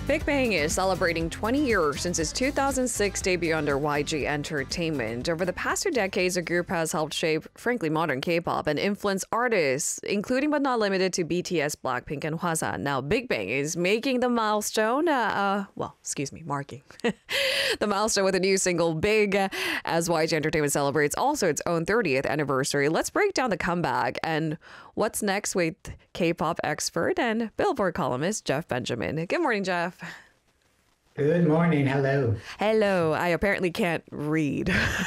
Big Bang is celebrating 20 years since its 2006 debut under YG Entertainment. Over the past 2 decades, the group has helped shape, frankly, modern K-pop and influence artists, including but not limited to BTS, Blackpink, and Hwasa. Now, Big Bang is making the milestone, marking the milestone with a new single, Big, as YG Entertainment celebrates also its own 30th anniversary. Let's break down the comeback and what's next with K-pop expert and Billboard columnist Jeff Benjamin. Good morning, Jeff. Good morning. Hello. Hello. I apparently can't read.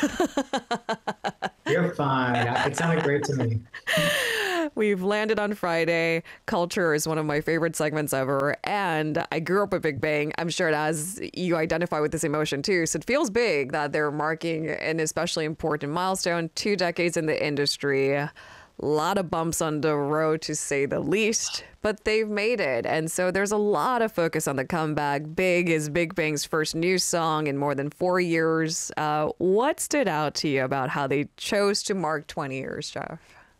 You're fine. It sounded great to me. We've landed on Friday. Culture is one of my favorite segments ever. And I grew up with Big Bang. I'm sure as you identify with this emotion too. So it feels big that they're marking an especially important milestone, 2 decades in the industry. A lot of bumps on the road, to say the least, but they've made it. And so there's a lot of focus on the comeback. Big is Big Bang's first new song in more than 4 years. What stood out to you about how they chose to mark 20 years, Jeff?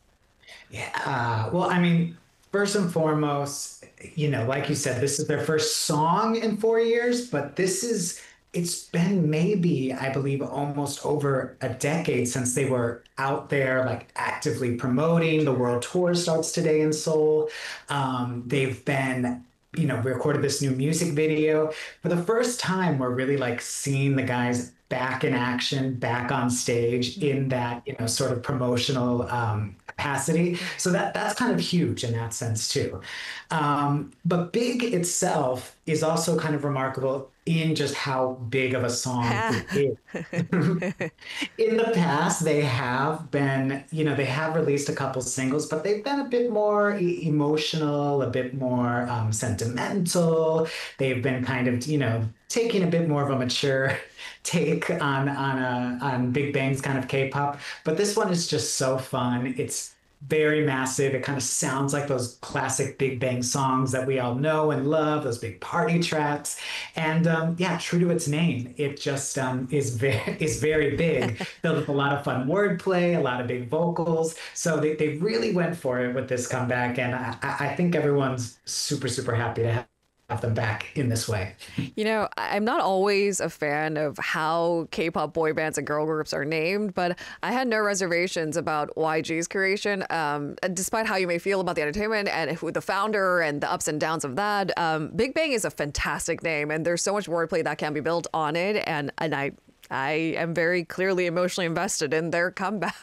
Yeah. Well, I mean, first and foremost, like you said, this is their first song in 4 years, but it's been maybe, I believe, almost over a decade since they were out there, like actively promoting. The world tour starts today in Seoul. They've been, we recorded this new music video. For the first time, we're really like seeing the guys back in action, back on stage in that, sort of promotional capacity. So that's kind of huge in that sense too. But Big itself is also kind of remarkable in just how big of a song it is. In the past, they have been, they have released a couple singles, but they've been a bit more emotional, a bit more sentimental. They've been kind of, taking a bit more of a mature take on Big Bang's kind of K-pop. But this one is just so fun. It's very massive. It kind of sounds like those classic Big Bang songs that we all know and love, those big party tracks. And true to its name, it just is very big, filled with a lot of fun wordplay, a lot of big vocals. So they really went for it with this comeback. And I think everyone's super, super happy to have them back in this way. I'm not always a fan of how K-pop boy bands and girl groups are named, but I had no reservations about YG's creation. Despite how you may feel about the entertainment and who the founder and the ups and downs of that, Big Bang is a fantastic name, and there's so much wordplay that can be built on it. And I am very clearly emotionally invested in their comeback.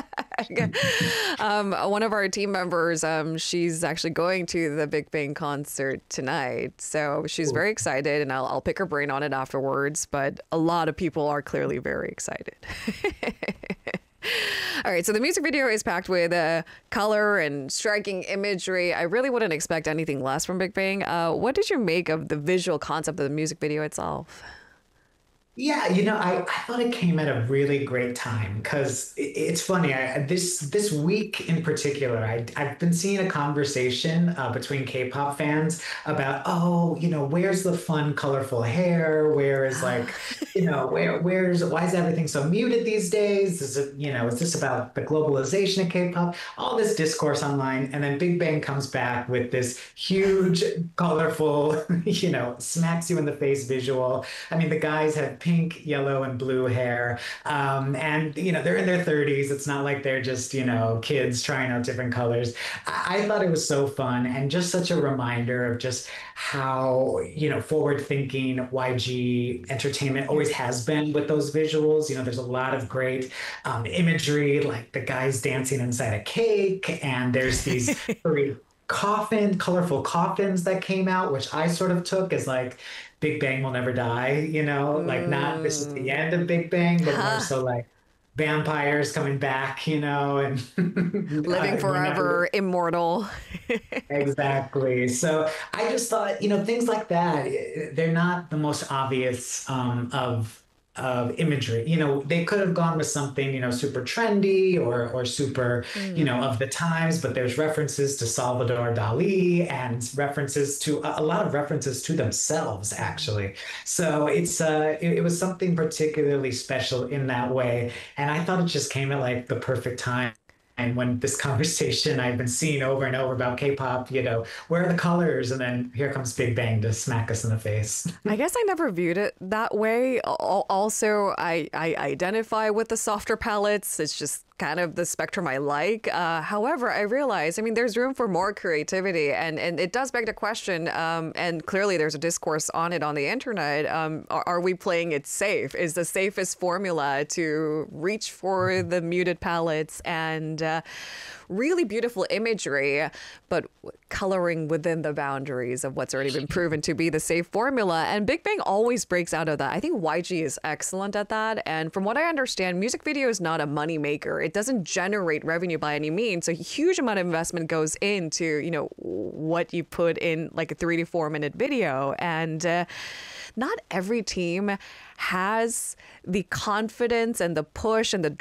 One of our team members, she's actually going to the Big Bang concert tonight. So she's very excited, and I'll pick her brain on it afterwards. But a lot of people are clearly very excited. All right, so the music video is packed with color and striking imagery. I really wouldn't expect anything less from Big Bang. What did you make of the visual concept of the music video itself? Yeah, I thought it came at a really great time because it's funny. This week in particular, I've been seeing a conversation between K-pop fans about, where's the fun, colorful hair? Where is why is everything so muted these days? Is this about the globalization of K-pop? All this discourse online, and then Big Bang comes back with this huge, colorful, smacks you in the face visual. I mean, the guys have pink, yellow, and blue hair. And, they're in their 30s. It's not like they're just, kids trying out different colors. I thought it was so fun and just such a reminder of just how, forward-thinking YG Entertainment always has been with those visuals. There's a lot of great imagery, like the guys dancing inside a cake, and there's these furry colorful coffins that came out, which I sort of took as like Big Bang will never die, like not this is the end of Big Bang, but more so like vampires coming back, and living forever, immortal. Exactly. So I just thought, things like that, they're not the most obvious of imagery. They could have gone with something, super trendy or super, of the times, but there's references to Salvador Dali and references to a lot of references to themselves, actually. So it was something particularly special in that way. And I thought it just came at like the perfect time when this conversation I've been seeing over and over about K-pop, where are the colors? And then here comes Big Bang to smack us in the face. I guess I never viewed it that way. Also, I identify with the softer palettes. It's just kind of the spectrum I like. However, I realize, I mean, there's room for more creativity, and it does beg the question, and clearly there's a discourse on it on the internet. Are we playing it safe? Is the safest formula to reach for the muted palettes and really beautiful imagery, but coloring within the boundaries of what's already been proven to be the safe formula? And Big Bang always breaks out of that. I think YG is excellent at that. And from what I understand, music video is not a money maker. It doesn't generate revenue by any means. So a huge amount of investment goes into, what you put in like a 3 to 4 minute video. And not every team has the confidence and the push and the